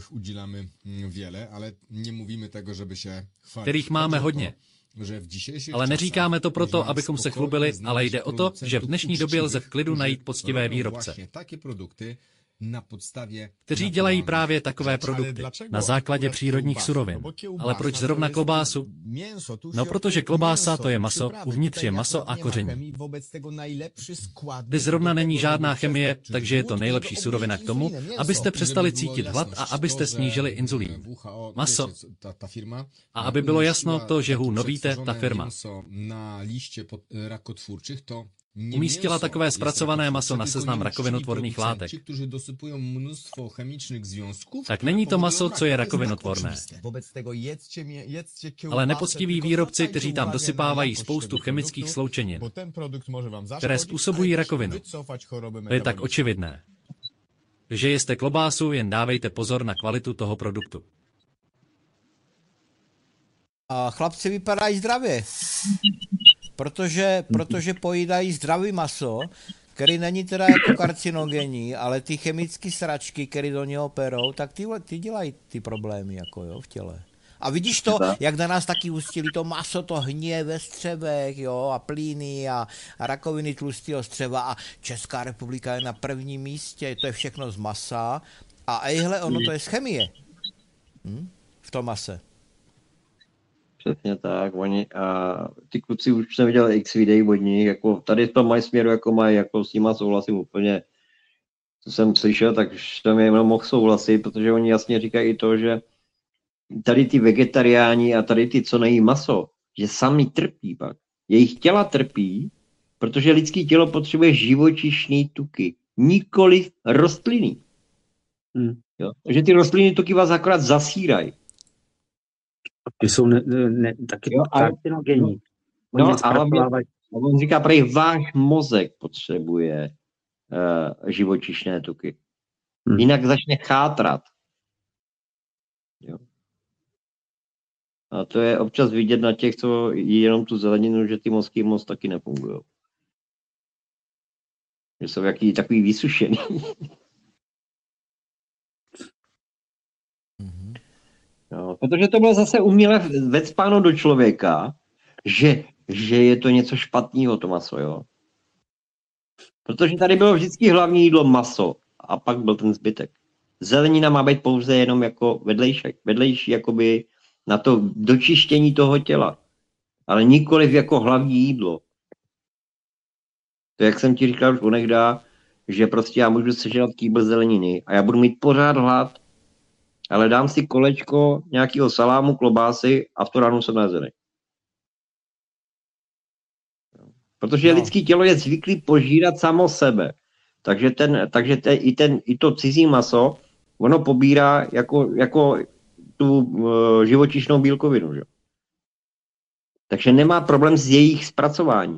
kterých máme hodně. Ale neříkáme to proto, abychom se chlubili, ale jde o to, že v dnešní době lze v klidu najít poctivé výrobce, kteří dělají právě takové produkty na základě přírodních surovin. Ale proč zrovna klobásu? No, protože klobása to je maso, uvnitř je maso a koření. Kde zrovna není žádná chemie, takže je to nejlepší surovina k tomu, abyste přestali cítit hlad a abyste snížili inzulín. Maso. A aby bylo jasno, to, že hů novíte, ta firma umístila takové zpracované maso na seznam rakovinotvorných látek. Tak není to maso, co je rakovinotvorné. Ale nepoctiví výrobci, kteří tam dosypávají spoustu chemických sloučenin, které způsobují rakovinu. To je tak očividné. Že jeste klobásu, jen dávejte pozor na kvalitu toho produktu. A chlapci vypadají zdravě. Protože pojídají zdravý maso, který není teda jako karcinogenní, ale ty chemické sračky, které do něho perou, tak ty dělají ty problémy jako jo, v těle. A vidíš to, jak na nás taky ustili to maso, to hníje ve střevech, jo, a plíny a rakoviny tlustého střeva a Česká republika je na prvním místě, to je všechno z masa a ejhle, ono to je z chemie. V tom mase. Přesně tak, oni a ty kluci už jsem viděl x videí od nich, jako tady to mají směru, jako mají, jako s nima souhlasím úplně, co jsem slyšel, tak tam je jenom mohl souhlasit, protože oni jasně říkají i to, že tady ty vegetariáni a tady ty, co nejí maso, že sami trpí pak. Jejich těla trpí, protože lidské tělo potřebuje živočišné tuky, nikoli rostliny. Jo? Takže ty rostlinné tuky vás akorát zasírají. Ty jsou taky karcinogenní. No, ale on říká, prej váš mozek potřebuje živočišné tuky. Jinak začne chátrat. Jo. A to je občas vidět na těch, co jí jenom tu zeleninu, že ty mozky moc taky nefungují. Že jsou jaký takový vysušený. No, protože to bylo zase uměle vecpáno do člověka, že je to něco špatného, to maso, jo. Protože tady bylo vždycky hlavní jídlo maso a pak byl ten zbytek. Zelenina má být pouze jenom jako vedlejší jakoby na to dočištění toho těla, ale nikoliv jako hlavní jídlo. To jak jsem ti říkal už onehda, že prostě já můžu sežrat kýbl zeleniny a já budu mít pořád hlad, ale dám si kolečko nějakého salámu, klobásy a v to ráno jsem najezený. Protože lidský tělo je zvyklý požírat samo sebe. Takže i to cizí maso, ono pobírá jako tu živočišnou bílkovinu. Že? Takže nemá problém s jejich zpracováním.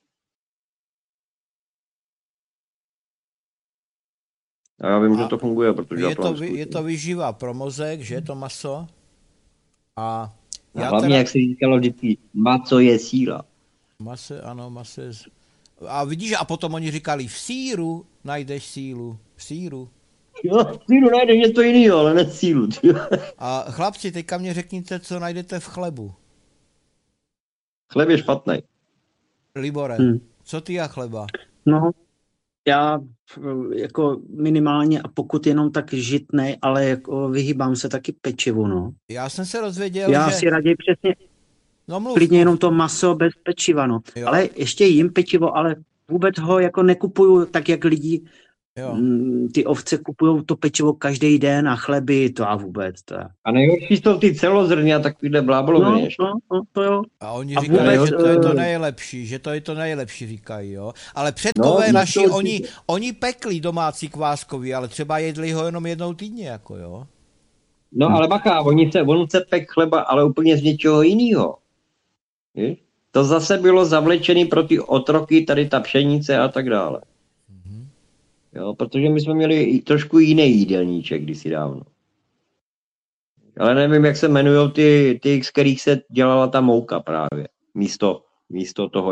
A já vím, že to funguje, protože je to výživa pro mozek, že je to maso. A hlavně, jak se říkalo vždycky, maso je síla. Maso je... A vidíš, a potom oni říkali, v sýru najdeš sílu. V sýru. Jo, v sýru najdeš něco jiného, ale ne sílu. A chlapci, teďka mě řekněte, co najdete v chlebu. Chleb je špatný. Libore, co ty a chleba? No, já jako minimálně, a pokud jenom tak žitnej, ale jako vyhýbám se taky pečivu, no. Já jsem se dozvěděl, Já že... si raději přesně klidně jenom to maso bez pečiva, no. Jo. Ale ještě jím pečivo, ale vůbec ho jako nekupuju tak, jak lidi, ty ovce kupujou to pečivo každý den a chleby, to a vůbec. To. A nejhorší jsou ty celozrně a takovýhle bláboloviny. No, to jo. A oni říkají, že to je to nejlepší, že to je to nejlepší, říkají, jo. Ale předkové naši, oni pekli domácí kváskový, ale třeba jedli ho jenom jednou týdně, jako jo. No ale bacha, on se pek chleba, ale úplně z něčeho jiného. To zase bylo zavlečený pro ty otroky, tady ta pšenice a tak dále. Jo, protože my jsme měli trošku jiný jídelníček kdysi dávno. Ale nevím, jak se jmenují ty, z kterých se dělala ta mouka právě. Místo toho,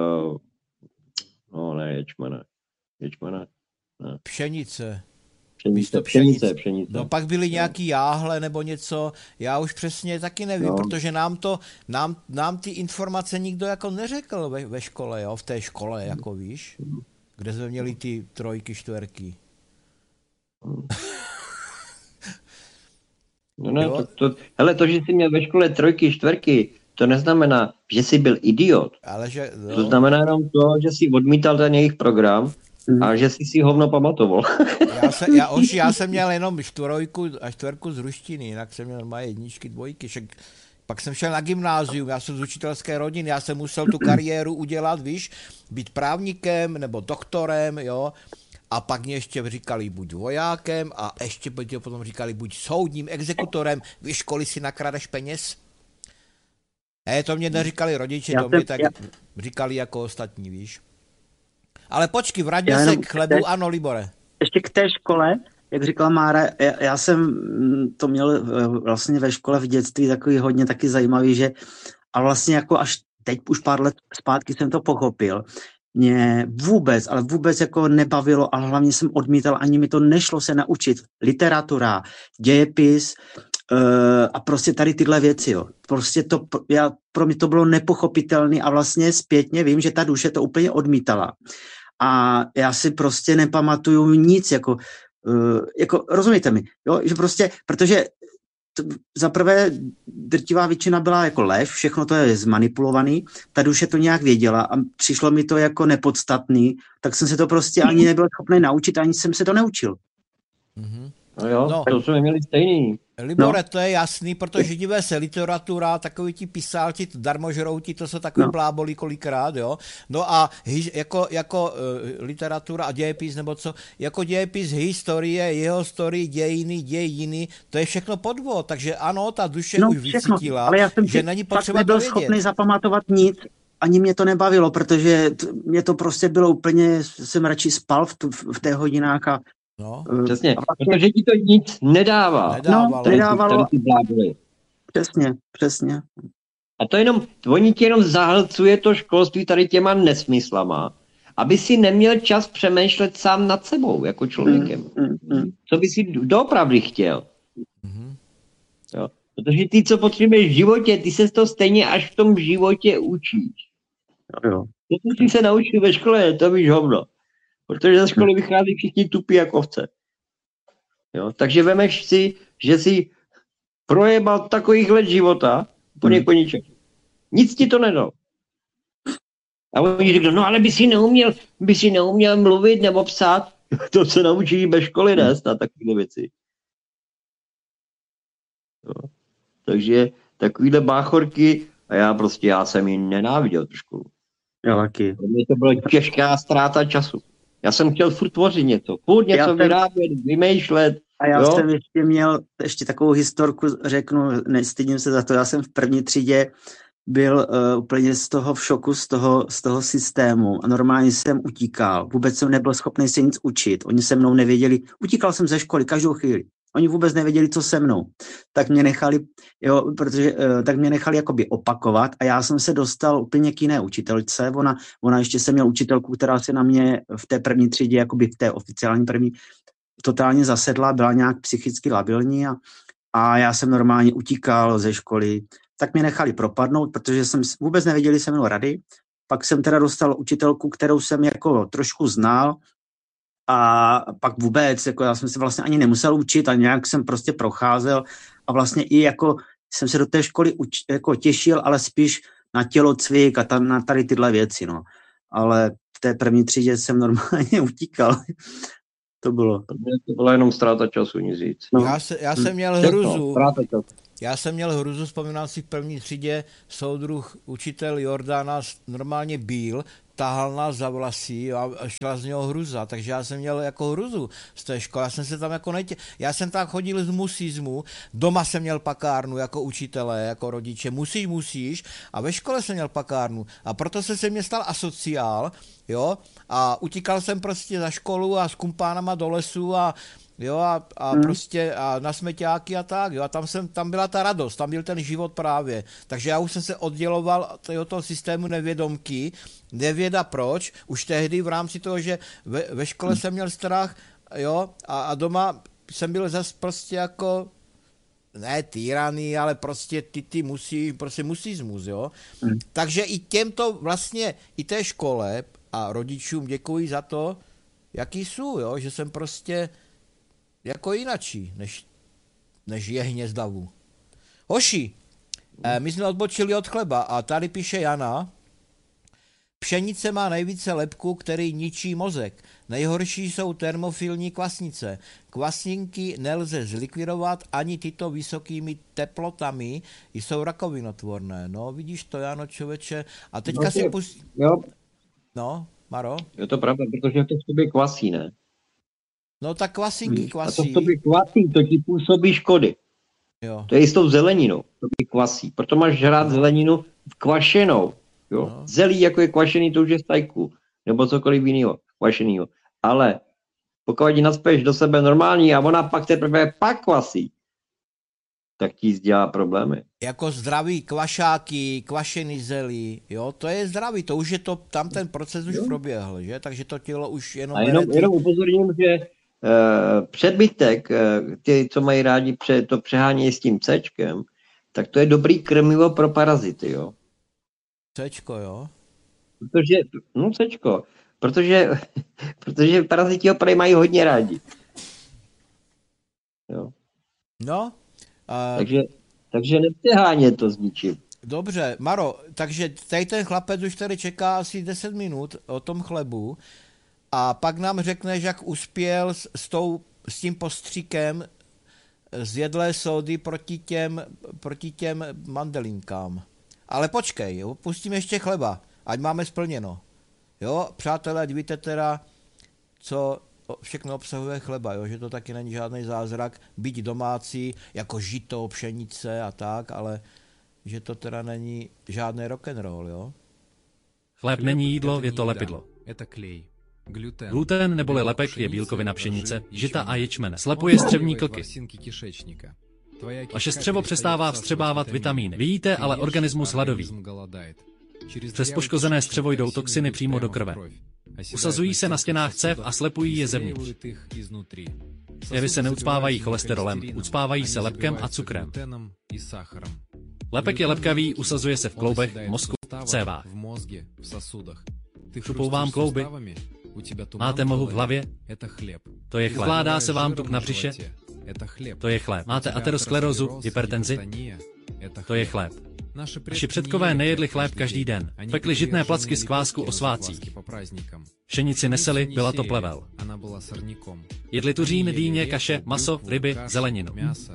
ječmene. Ne. Pšenice. Pšenice. No pak byly nějaký jáhle nebo něco, já už přesně taky nevím, protože nám ty informace nikdo jako neřekl ve škole, jo, v té škole, jako víš, kde jsme měli ty 3, 4. No ne, to, že jsi měl ve škole 3, 4, to neznamená, že jsi byl idiot. Ale že, no. To znamená jenom to, že jsi odmítal ten jejich program a že jsi si hovno pamatoval. Já jsem měl jenom 4 a 4 z ruštiny, jinak jsem měl normálně 1, 2, pak jsem šel na gymnázium, já jsem z učitelské rodiny, já jsem musel tu kariéru udělat, víš, být právníkem nebo doktorem, jo, a pak mě ještě říkali buď vojákem a ještě potom říkali buď soudním exekutorem, víš, kolik si nakradeš peněz? To mě neříkali rodiče, to mě tak říkali jako ostatní, víš. Ale počkej, vraťme se k chlebu, ano, Libore. Ještě k té škole, jak říkala Mára, já jsem to měl vlastně ve škole v dětství takový hodně taky zajímavý, že a vlastně jako až teď už pár let zpátky jsem to pochopil, mě vůbec jako nebavilo a hlavně jsem odmítal, ani mi to nešlo se naučit. Literatura, dějepis a prostě tady tyhle věci, jo. Prostě pro mě to bylo nepochopitelné a vlastně zpětně vím, že ta duše to úplně odmítala. A já si prostě nepamatuju nic, jako rozumíte mi, jo, že prostě, protože zaprvé drtivá většina byla jako lež, všechno to je zmanipulovaný, ta duše to nějak věděla a přišlo mi to jako nepodstatný, tak jsem se to prostě ani nebyl schopný naučit, ani jsem se to neučil. No jo, to jsme měli stejný. Libore, to je jasný, protože divé se literatura, takový ti písálti, darmožrouti, to jsou takový blábolí kolikrát, jo. No a jako literatura a dějepis, nebo co, jako dějepis historie, jeho story, dějiny, to je všechno podvod, takže ano, ta duše už vycítila, ale já jsem že není potřeba nebyl to vědět. schopný zapamatovat nic, ani mě to nebavilo, protože mě to prostě bylo úplně, jsem radši spal v té hodinách a no. Přesně, protože ti to nic nedává. Nedávalo. Přesně. A to jenom, oni ti jenom zahlcuje to školství tady těma nesmyslama, aby si neměl čas přemýšlet sám nad sebou, jako člověkem. Co by si doopravdy chtěl. Jo. Protože ty, co potřebuješ v životě, ty se to stejně až v tom životě učíš. Jo. To, co jsi se naučil ve škole, to víš hovno. Protože ze školy vychází všichni tupí jak ovce. Jo? Takže vemeš si, že jsi projebal takových let života po ničem. Nic ti to nedal. A oni řeknou, no ale by si neuměl mluvit nebo psát. To se naučí bez školy, ne? Snad takové věci. Jo? Takže takovýhle báchorky a já jsem ji nenáviděl tu školu. Pro mě to byla těžká ztráta času. Já jsem chtěl furt tvořit něco, vyrábět, vymýšlet. A já jsem ještě měl takovou historku, řeknu, nestydím se za to, já jsem v první třídě byl úplně z toho v šoku z toho systému a normálně jsem utíkal, vůbec jsem nebyl schopný se nic učit, oni se mnou nevěděli, utíkal jsem ze školy každou chvíli. Oni vůbec nevěděli, co se mnou. Tak mě nechali jakoby opakovat a já jsem se dostal úplně k jiné učitelce. Ona ještě jsem měl učitelku, která se na mě v té první třídě, jakoby v té oficiální první, totálně zasedla, byla nějak psychicky labilní a já jsem normálně utíkal ze školy, tak mě nechali propadnout, protože jsem vůbec nevěděl, jsem měl rady. Pak jsem teda dostal učitelku, kterou jsem jako trošku znal a pak vůbec, jako já jsem se vlastně ani nemusel učit a nějak jsem prostě procházel a vlastně i jako jsem se do té školy jako těšil, ale spíš na tělocvik a tam na tady tyhle věci, no. Ale v té první třídě jsem normálně utíkal. To byla jenom ztráta času, nic říct. No. Já jsem měl hruzu. Já jsem měl hruzu, vzpomínám si v první třídě, soudruh učitel Jordán nás normálně byl, tahal nás za vlasy a šla z něho hruza, takže já jsem měl jako hruzu z té školy, já jsem se tam jako já jsem tam chodil z musismu, doma jsem měl pakárnu jako učitelé, jako rodiče, musíš a ve škole jsem měl pakárnu a proto jsem se mě stal asociál, jo, a utíkal jsem prostě za školu a s kumpánama do lesu a jo, a prostě a na smeťáky a tak, jo, a tam byla ta radost, tam byl ten život právě, takže já už jsem se odděloval toho systému nevědomky, nevěda proč, už tehdy v rámci toho, že ve škole jsem měl strach, jo, a doma jsem byl zase prostě jako, ne tyrany, ale prostě ty musí, prostě musismus, jo, takže i těmto vlastně, i té škole a rodičům děkuji za to, jaký jsou, jo, že jsem prostě jako jinačí, než jehně z davu. Hoši, my jsme odbočili od chleba a tady píše Jana, pšenice má nejvíce lepku, který ničí mozek. Nejhorší jsou termofilní kvasnice. Kvasninky nelze zlikvidovat ani tyto vysokými teplotami, jsou rakovinotvorné. No, vidíš to, Jano, člověče. A teďka si pustí... Jo. No, Maro? Je to pravda, protože to v sobě kvasí, ne? No tak kvasinky kvasí. A to v sobě kvasí, to ti působí škody. Jo. To je i s tou zeleninou, to ti kvasí. Proto máš žrát zeleninu kvašenou. Jo. No. Zelí, jako je kvašený, to už je z tajku. Nebo cokoliv jiného, kvašenýho. Ale pokud ji nacpeš do sebe normální a ona pak teprve pak kvasí, tak ti dělá problémy. Jako zdraví kvašáky, kvašený zelí, jo, to je zdravý, to už je to, tam ten proces už proběhl, že, takže to tělo už jenom... A jenom upozorním, že přebytek, ty, co mají rádi to přehání s tím Cčkem, tak to je dobrý krmivo pro parazity, jo. Cčko, jo? Cčko, protože paraziti ho prý mají hodně rádi. Jo. No. Takže nepřeháně to s ničím. Dobře, Maro, takže tady ten chlapec už tady čeká asi 10 minut o tom chlebu a pak nám řekneš, jak uspěl s tím postříkem z jedlé sódy proti těm mandelinkám. Ale počkej, jo, pustíme ještě chleba, ať máme splněno. Jo, přátelé, ať víte teda, co všechno obsahuje chleba, jo, že to taky není žádný zázrak, byť domácí, jako žito, pšenice a tak, ale že to teda není žádný rock'n'roll, jo. Chléb není jídlo, je to lepidlo. Gluten neboli lepek je bílkovina pšenice, žita a ječmene. Slepuje střevní klky. Vaše střevo přestává vstřebávat vitamíny. Vy jíte, ale organismus hladoví. Přes poškozené střevo jdou toxiny přímo do krve. Usazují se na stěnách cév a slepují je zevnitř. Jevy se neucpávají cholesterolem, ucpávají se lepkem a cukrem. Lepek je lepkavý, usazuje se v kloubech, v mozku, v cévách. Šupou vám klouby. Máte mohu v hlavě? To je chléb. Ukládá se vám tuk na břiše? To je chléb. Máte aterosklerózu, hypertenzi? To je chléb. Naši předkové nejedli chléb každý den. Pekli žitné placky z kvásku o svátcích. Pšenici neseli, byla to plevel. Jedli tuřín, dýně, kaše, maso, ryby, zeleninu.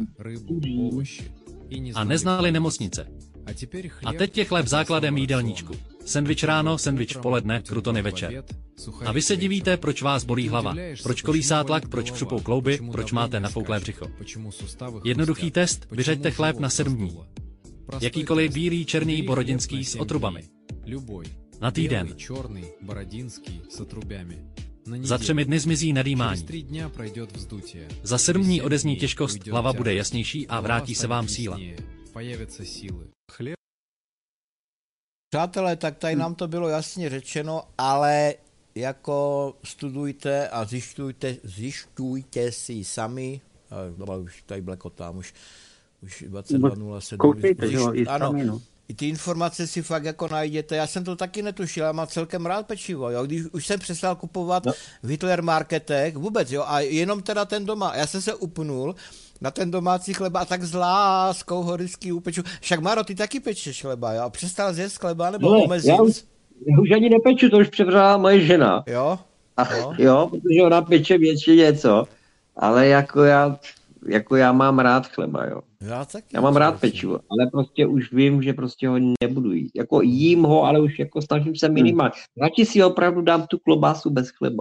A neznali nemocnice. A teď je chléb základem jídelníčku. Sendvič ráno, sendvič v poledne, krutony večer. A vy se divíte, proč vás bolí hlava, proč kolísá tlak, proč přupou klouby, proč máte nafouklé břicho. Jednoduchý test, vyřeďte chléb na 7 dní. Jakýkoliv bílý, černý, borodinský s otrubami. Na týden. Za 3 dny zmizí nadýmání. Za 7 dní odezní těžkost, hlava bude jasnější a vrátí se vám síla. Přátelé, tak tady nám to bylo jasně řečeno, ale jako studujte a zjišťujte si sami, už tady blekotám už, Už 22.07. Koukejte, že jo, i ano, sami, no. i ty informace si fakt jako najděte. Já jsem to taky netušil, já mám celkem rád pečivo, jo. Když už jsem přestal kupovat v Hitler marketech, vůbec, jo, a jenom teda ten doma. Já jsem se upnul na ten domácí chleba a tak s láskou ho vždycky upeču. Však Maro, ty taky pečeš chleba, jo? A přestal zjíst chleba, nebo omezil? Já už ani nepeču, to už převzala moje žena. Jo? Jo, protože ona peče většině něco, ale jako já mám rád chleba, jo. Já mám rád pečivo, ale prostě už vím, že prostě ho nebudu jít. Jako jím ho, ale už jako snažím se minimálně. Radši si opravdu dám tu klobásu bez chleba.